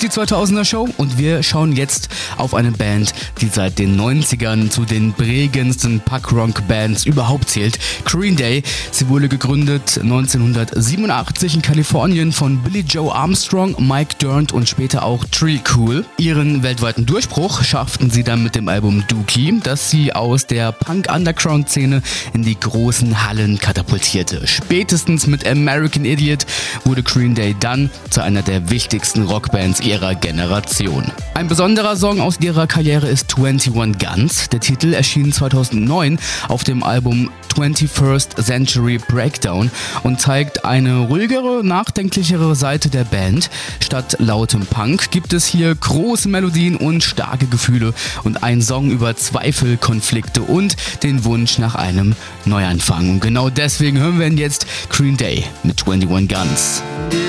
die 2000er Show und wir schauen jetzt auf eine Band, die seit den 90ern zu den prägendsten Punk-Rock-Bands überhaupt zählt. Green Day. Sie wurde gegründet 1987 in Kalifornien von Billy Joe Armstrong, Mike Dirnt und später auch Tree Cool. Ihren weltweiten Durchbruch schafften sie dann mit dem Album Dookie, das sie aus der Punk-Underground-Szene in die großen Hallen katapultierte. Spätestens mit American Idiot wurde Green Day dann zu einer der wichtigsten Rockbands ihrer Generation. Ein besonderer Song aus ihrer Karriere ist 21 Guns. Der Titel erschien 2009 auf dem Album 21st Century Breakdown und zeigt eine ruhigere, nachdenklichere Seite der Band. Statt lautem Punk gibt es hier große Melodien und starke Gefühle und ein Song über Zweifel, Konflikte und den Wunsch nach einem Neuanfang. Und genau deswegen hören wir ihn jetzt, Green Day mit 21 Guns.